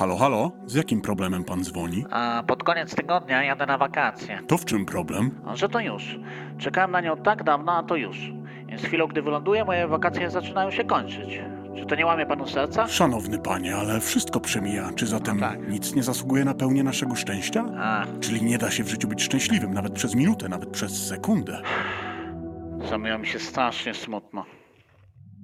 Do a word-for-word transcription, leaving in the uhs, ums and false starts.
Halo, halo, z jakim problemem pan dzwoni? A pod koniec tygodnia jadę na wakacje. To w czym problem? Że to już. Czekałem na nią tak dawno, a to już. Więc z chwilą, gdy wyląduję, moje wakacje zaczynają się kończyć. Czy to nie łamie panu serca? Szanowny panie, ale wszystko przemija. Czy zatem No tak. nic nie zasługuje na pełnię naszego szczęścia? A, Czyli nie da się w życiu być szczęśliwym, nawet przez minutę, nawet przez sekundę. zrobiło mi się strasznie smutno.